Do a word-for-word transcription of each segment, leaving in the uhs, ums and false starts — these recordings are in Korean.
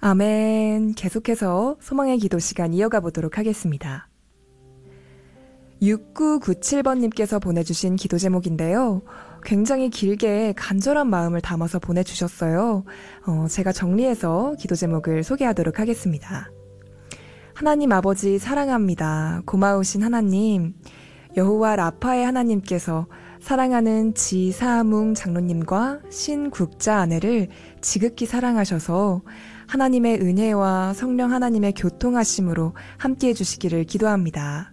아멘. 계속해서 소망의 기도 시간 이어가 보도록 하겠습니다. 육구구칠 번님께서 보내주신 기도 제목인데요. 굉장히 길게 간절한 마음을 담아서 보내주셨어요. 어, 제가 정리해서 기도 제목을 소개하도록 하겠습니다. 하나님 아버지 사랑합니다. 고마우신 하나님, 여호와 라파의 하나님께서 사랑하는 지사뭉 장로님과 신국자 아내를 지극히 사랑하셔서 하나님의 은혜와 성령 하나님의 교통하심으로 함께해 주시기를 기도합니다.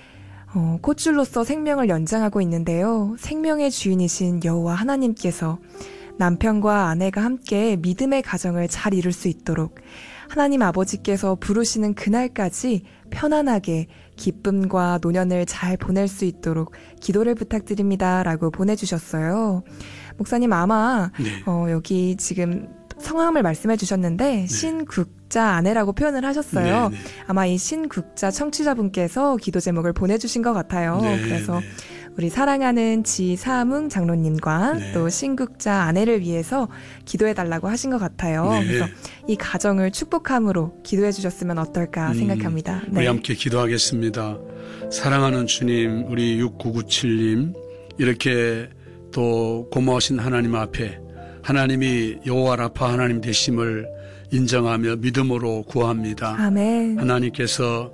어, 콧줄로서 생명을 연장하고 있는데요. 생명의 주인이신 여호와 하나님께서 남편과 아내가 함께 믿음의 가정을 잘 이룰 수 있도록 하나님 아버지께서 부르시는 그날까지 편안하게 기쁨과 노년을 잘 보낼 수 있도록 기도를 부탁드립니다. 라고 보내주셨어요. 목사님 아마 네. 어, 여기 지금 성함을 말씀해 주셨는데 네. 신국자 아내라고 표현을 하셨어요. 네, 네. 아마 이 신국자 청취자분께서 기도 제목을 보내주신 것 같아요. 네, 그래서 네. 우리 사랑하는 지사뭉 장로님과 네. 또 신국자 아내를 위해서 기도해달라고 하신 것 같아요. 네. 그래서 이 가정을 축복함으로 기도해 주셨으면 어떨까 음, 생각합니다. 우리 함께 기도하겠습니다. 사랑하는 주님, 우리 육구구칠님, 이렇게 또 고마우신 하나님 앞에 하나님이 여호와 라파 하나님 되심을 인정하며 믿음으로 구합니다. 아멘. 하나님께서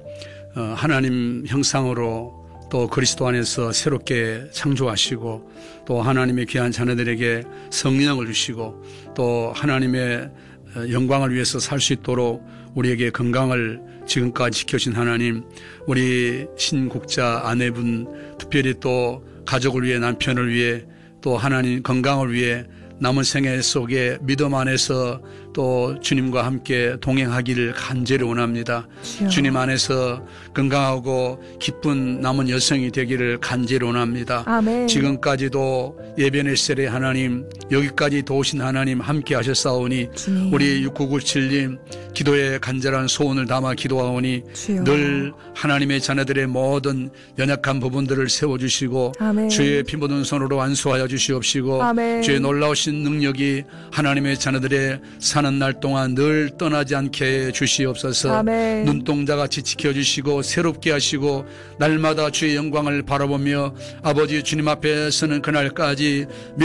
하나님 형상으로 또 그리스도 안에서 새롭게 창조하시고 또 하나님의 귀한 자녀들에게 성령을 주시고 또 하나님의 영광을 위해서 살 수 있도록 우리에게 건강을 지금까지 지켜주신 하나님, 우리 신국자 아내분, 특별히 또 가족을 위해, 남편을 위해, 또 하나님 건강을 위해 남은 생애 속에 믿음 안에서 또 주님과 함께 동행하기를 간절히 원합니다. 주여. 주님 안에서 건강하고 기쁜 남은 여성이 되기를 간절히 원합니다. 아멘. 지금까지도 예배네셀의 하나님, 여기까지 도우신 하나님 함께 하셨사오니 주님. 우리 육구구칠님 기도에 간절한 소원을 담아 기도하오니 주여. 늘 하나님의 자녀들의 모든 연약한 부분들을 세워주시고 아멘. 주의 피 묻은 손으로 안수하여 주시옵시고 아멘. 주의 놀라우신 능력이 하나님의 자녀들의 사는 날 동안 늘 떠나지 않게 해주시옵소서. 아멘. 눈동자같이 지켜주시고 새롭게 하시고 날마다 주의 영광을 바라보며 아버지 주님 앞에 서는 그날까지